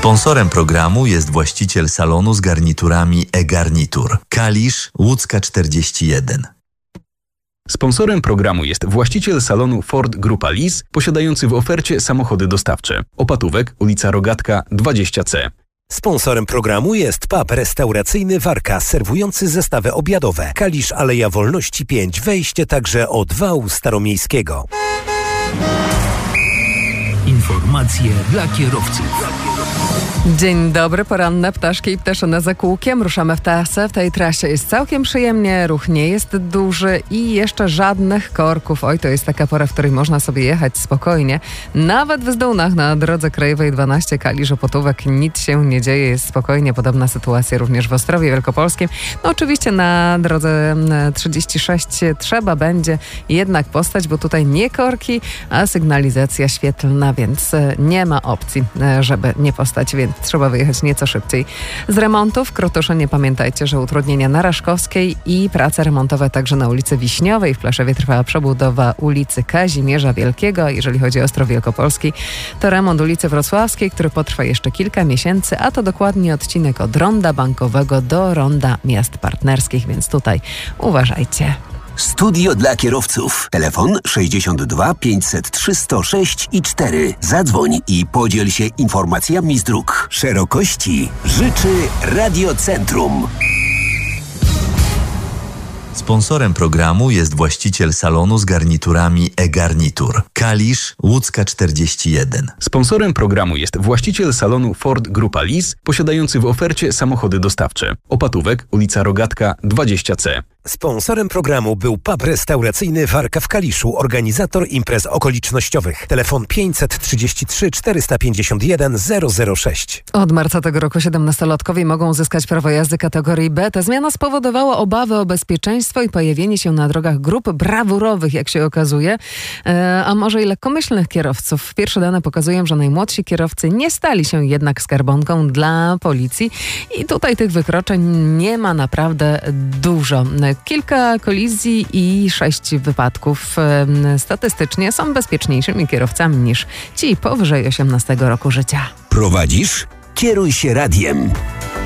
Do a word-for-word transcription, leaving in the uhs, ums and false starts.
Sponsorem programu jest właściciel salonu z garniturami e-Garnitur. Kalisz, Łódzka czterdzieści jeden. Sponsorem programu jest właściciel salonu Ford Grupa Lis, posiadający w ofercie samochody dostawcze. Opatówek, ulica Rogatka dwadzieścia C. Sponsorem programu jest pub restauracyjny Warka, serwujący zestawy obiadowe. Kalisz, Aleja Wolności pięć, wejście także od wału staromiejskiego. Informacje dla kierowców. Dzień dobry, poranne ptaszki i ptaszone za kółkiem. Ruszamy w trasę. W tej trasie jest całkiem przyjemnie, ruch nie jest duży i jeszcze żadnych korków. Oj, to jest taka pora, w której można sobie jechać spokojnie. Nawet w Zdółnach na drodze krajowej dwanaście Kalisz Opatówek nic się nie dzieje, jest spokojnie. Podobna sytuacja również w Ostrowie Wielkopolskim. No oczywiście na drodze trzydzieści sześć trzeba będzie jednak postać, bo tutaj nie korki, a sygnalizacja świetlna, więc nie ma opcji, żeby nie postać, więc trzeba wyjechać nieco szybciej. Z remontów w Krotoszynie pamiętajcie, że utrudnienia na Raszkowskiej i prace remontowe także na ulicy Wiśniowej. W Plaszewie trwała przebudowa ulicy Kazimierza Wielkiego. Jeżeli chodzi o Ostrów Wielkopolski, to remont ulicy Wrocławskiej, który potrwa jeszcze kilka miesięcy, a to dokładnie odcinek od Ronda Bankowego do Ronda Miast Partnerskich, więc tutaj uważajcie. Studio dla kierowców. Telefon sześćdziesiąt dwa pięćset trzy sto sześć i cztery. Zadzwoń i podziel się informacjami z dróg. Szerokości życzy Radiocentrum. Sponsorem programu jest właściciel salonu z garniturami e-Garnitur. Kalisz, Łódzka czterdzieści jeden. Sponsorem programu jest właściciel salonu Ford Grupa Lis, posiadający w ofercie samochody dostawcze. Opatówek, ulica Rogatka dwadzieścia C. Sponsorem programu był pub restauracyjny Warka w Kaliszu, organizator imprez okolicznościowych. Telefon pięćset trzydzieści trzy czterysta pięćdziesiąt jeden zero zero sześć. Od marca tego roku siedemnastolatkowie mogą uzyskać prawo jazdy kategorii B. Ta zmiana spowodowała obawy o bezpieczeństwo i pojawienie się na drogach grup brawurowych, jak się okazuje, e, a może i lekkomyślnych kierowców. Pierwsze dane pokazują, że najmłodsi kierowcy nie stali się jednak skarbonką dla policji i tutaj tych wykroczeń nie ma naprawdę dużo. Kilka kolizji i sześć wypadków e, statystycznie są bezpieczniejszymi kierowcami niż ci powyżej osiemnastego roku życia. Prowadzisz? Kieruj się radiem.